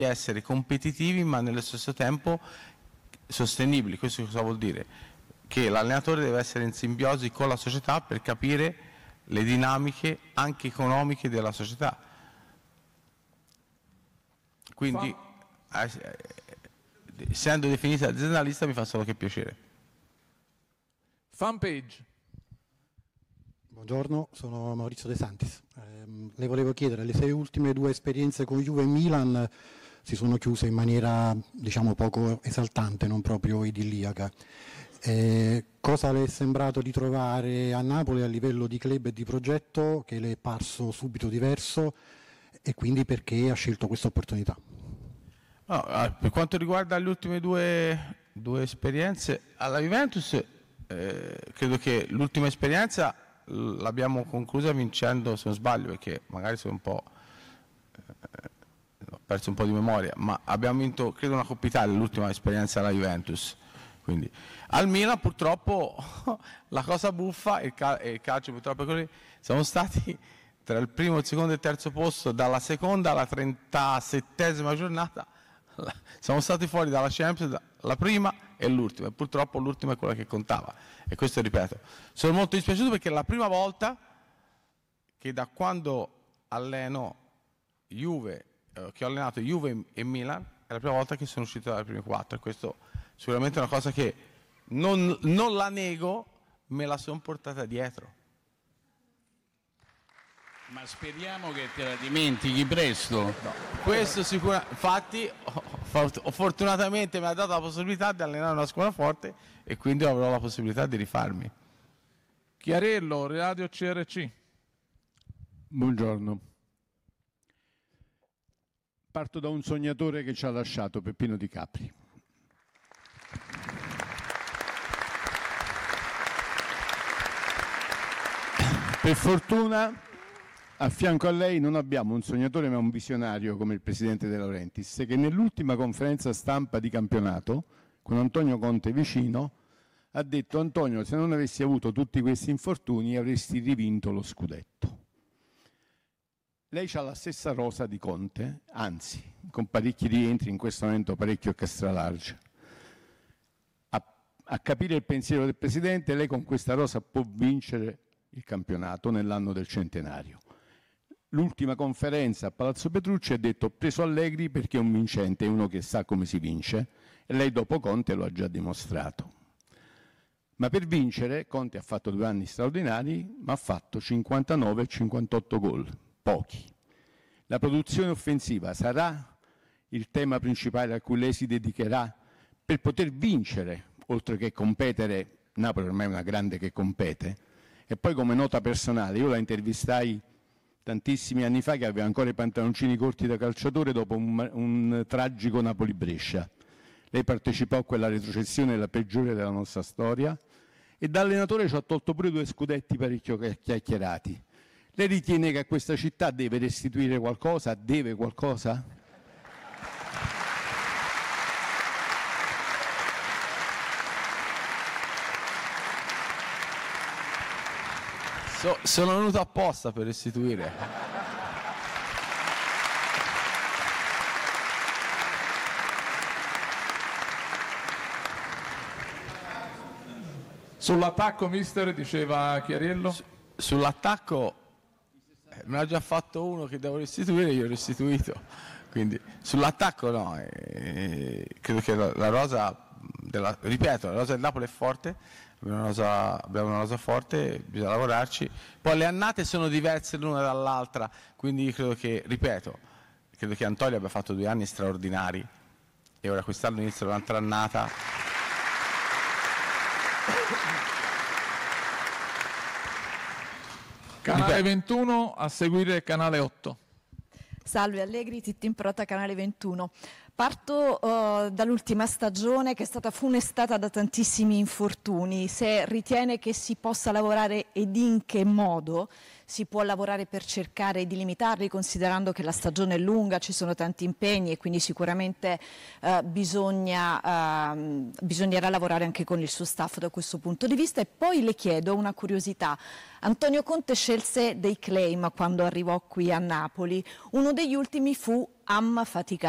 essere competitivi ma nello stesso tempo sostenibili. Questo cosa vuol dire? Che l'allenatore deve essere in simbiosi con la società per capire le dinamiche anche economiche della società. Quindi, essendo definita aziendalista, mi fa solo che piacere. Fanpage. Buongiorno, sono Maurizio De Santis. Le volevo chiedere, le 6 ultime 2 esperienze con Juve e Milan si sono chiuse in maniera, diciamo, poco esaltante, non proprio idilliaca. Cosa le è sembrato di trovare a Napoli a livello di club e di progetto che le è parso subito diverso e quindi perché ha scelto questa opportunità? No, per quanto riguarda le ultime due esperienze, alla Juventus credo che l'ultima esperienza l'abbiamo conclusa vincendo, se non sbaglio, perché magari sono un po' ho perso un po' di memoria, ma abbiamo vinto credo una Coppa Italia l'ultima esperienza alla Juventus. Quindi al Milan purtroppo la cosa buffa, il calcio purtroppo è così, siamo stati tra il primo, il secondo e il terzo posto dalla seconda alla 37esima giornata, siamo stati fuori dalla Champions la prima e l'ultima, e purtroppo l'ultima è quella che contava, e questo ripeto, sono molto dispiaciuto perché è la prima volta che da quando alleno Juve, che ho allenato Juve e Milan, è la prima volta che sono uscito dalle prime 4, e questo sicuramente è una cosa che non la nego, me la sono portata dietro. Ma speriamo che te la dimentichi presto. No, questo sicuramente, infatti fortunatamente mi ha dato la possibilità di allenare una squadra forte e quindi avrò la possibilità di rifarmi. Chiarello, Radio CRC. Buongiorno. Parto da un sognatore che ci ha lasciato, Peppino Di Capri. Per fortuna a fianco a lei non abbiamo un sognatore ma un visionario come il presidente De Laurentiis, che nell'ultima conferenza stampa di campionato, con Antonio Conte vicino, ha detto: Antonio, se non avessi avuto tutti questi infortuni avresti rivinto lo scudetto. Lei ha la stessa rosa di Conte, anzi, con parecchi rientri, in questo momento parecchio castralarge. A capire il pensiero del presidente, lei con questa rosa può vincere il campionato nell'anno del centenario. L'ultima conferenza a Palazzo Petrucci ha detto: ho preso Allegri perché è un vincente, è uno che sa come si vince, e lei dopo Conte lo ha già dimostrato. Ma per vincere Conte ha fatto 2 anni straordinari, ma ha fatto 59 e 58 gol, pochi. La produzione offensiva sarà il tema principale a cui lei si dedicherà per poter vincere, oltre che competere. Napoli ormai è una grande che compete. E poi, come nota personale, io la intervistai tantissimi anni fa, che aveva ancora i pantaloncini corti da calciatore dopo un tragico Napoli-Brescia. Lei partecipò a quella retrocessione, la peggiore della nostra storia, e da allenatore ci ha tolto pure 2 scudetti parecchio chiacchierati. Lei ritiene che a questa città deve restituire qualcosa? Deve qualcosa? Sono venuto apposta per restituire. Sull'attacco, mister, diceva Chiariello. Sull'attacco me l'ha già fatto uno che devo restituire, io ho restituito. Quindi sull'attacco no, credo che la rosa ripeto, la rosa del Napoli è forte, abbiamo una rosa forte, bisogna lavorarci. Poi le annate sono diverse l'una dall'altra, quindi credo che Antonio abbia fatto 2 anni straordinari e ora quest'anno inizia un'altra annata. Canale 21, a seguire Canale 8. Salve Allegri, Titti in Prota, Canale 21. Parto dall'ultima stagione che è stata funestata da tantissimi infortuni. Se ritiene che si possa lavorare ed in che modo si può lavorare per cercare di limitarli, considerando che la stagione è lunga, ci sono tanti impegni e quindi sicuramente bisognerà lavorare anche con il suo staff da questo punto di vista. E poi le chiedo una curiosità. Antonio Conte scelse dei claim quando arrivò qui a Napoli. Uno degli ultimi fu Am Fatica.